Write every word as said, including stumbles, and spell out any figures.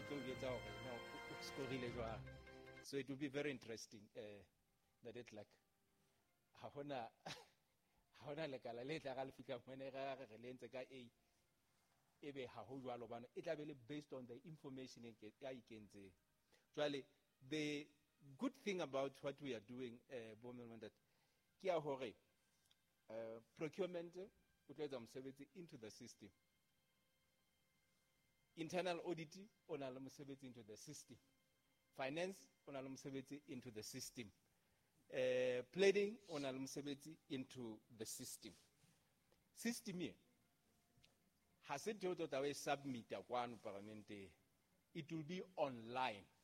So it will be very interesting uh, that it like ha hona ha hona lekala le tla ga le fika mone ga ga le ntse ka a ebe ha ho jwalo bana it tla be le based on the information e ya ikentse. Actually, the good thing about what we are doing, uh, Bomelman, that kia hore uh, procurement o tla etsa mosebetsi into the system. Internal audit on a mosebetsi into the system. Finance on a mosebetsi into the system. Uh, planning on a mosebetsi into the system. System here has it to submit a one parliament. It will be online.